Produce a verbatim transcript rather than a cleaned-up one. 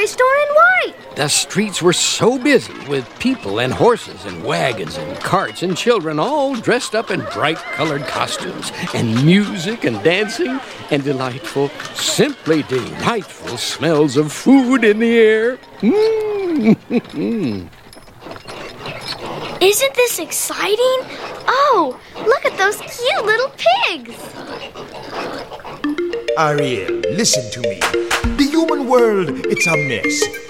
Toy Store in white. The streets were so busy with people and horses and wagons and carts and children all dressed up in bright-colored costumes and music and dancing and delightful, simply delightful smells of food in the air. Mm. Isn't this exciting? Oh, look at those cute little pigs. Ariel, listen to me. The human world, it's a mess.